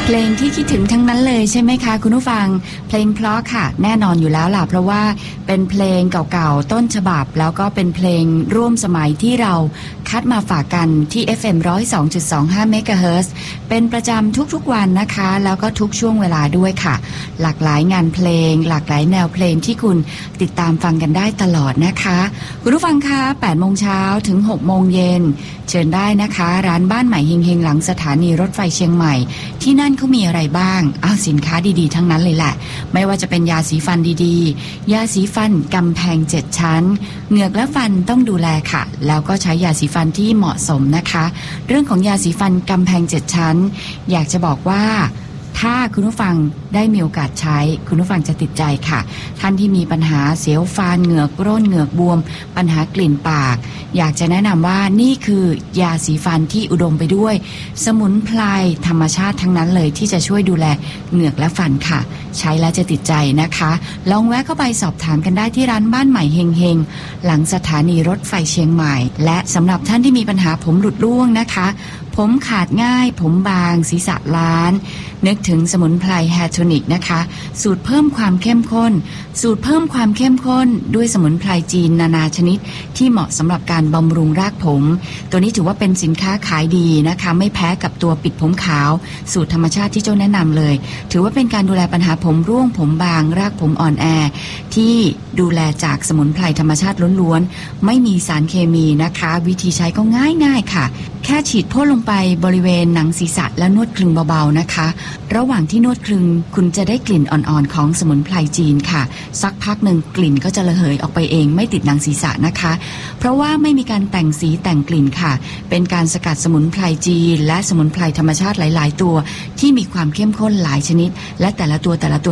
เพลงที่คิดถึงทั้งนั้นเลยใช่ไหมคะคุณผู้ฟังเพลงเพราะค่ะแน่นอนอยู่แล้วล่ะเพราะว่าเป็นเพลงเก่าๆต้นฉบับแล้วก็เป็นเพลงร่วมสมัยที่เราคัดมาฝากกันที่ FM 102.25 เมกะเฮิรตซ์เป็นประจำทุกๆวันนะคะแล้วก็ทุกช่วงเวลาด้วยค่ะหลากหลายงานเพลงหลากหลายแนวเพลงที่คุณติดตามฟังกันได้ตลอดนะคะคุณผู้ฟังคะ8 โมงเช้าถึง 6 โมงเย็นเชิญได้นะคะร้านบ้านใหม่เฮงๆหลังสถานีรถไฟเชียงใหม่ที่นั่นเขามีอะไรบ้างสินค้าดีๆทั้งนั้นเลยแหละไม่ว่าจะเป็นยาสีฟันดีๆยาสีฟันกำแพง7ชั้นเหงือกและฟันต้องดูแลค่ะแล้วก็ใช้ยาสีฟันที่เหมาะสมนะคะเรื่องของยาสีฟันกำแพง7ชั้นอยากจะบอกว่าถ้าคุณผู้ฟังได้มีโอกาสใช้คุณผู้ฟังจะติดใจค่ะท่านที่มีปัญหาเสียวฟันเหงือกร่นเหงือกบวมปัญหากลิ่นปากอยากจะแนะนำว่านี่คือยาสีฟันที่อุดมไปด้วยสมุนไพรธรรมชาติทั้งนั้นเลยที่จะช่วยดูแลเหงือกและฟันค่ะใช้แล้วจะติดใจนะคะลองแวะเข้าไปสอบถามกันได้ที่ร้านบ้านใหม่เฮงๆหลังสถานีรถไฟเชียงใหม่และสำหรับท่านที่มีปัญหาผมหลุดร่วงนะคะผมขาดง่ายผมบางศีรษะล้านนึกถึงสมุนไพรแฮร์โทนิกนะคะสูตรเพิ่มความเข้มข้นด้วยสมุนไพรจีนนานาชนิดที่เหมาะสำหรับการบำรุงรากผมตัวนี้ถือว่าเป็นสินค้าขายดีนะคะไม่แพ้กับตัวปิดผมขาวสูตรธรรมชาติที่โจ้แนะนำเลยถือว่าเป็นการดูแลปัญหาผมร่วงผมบางรากผมอ่อนแอที่ดูแลจากสมุนไพรธรรมชาติล้วนๆไม่มีสารเคมีนะคะวิธีใช้ก็ง่ายๆค่ะแค่ฉีดพ่นลงไปบริเวณหนังศีรษะและนวดคลึงเบาๆนะคะระหว่างที่นวดคลึงคุณจะได้กลิ่นอ่อนๆของสมุนไพรจีนค่ะสักพักหนึ่งกลิ่นก็จะระเหยออกไปเองไม่ติดหนังศีรษะนะคะเพราะว่าไม่มีการแต่งสีแต่งกลิ่นค่ะเป็นการสกัดสมุนไพรจีนและสมุนไพรธรรมชาติหลายๆตัวที่มีความเข้มข้นหลายชนิดและแต่ละตัว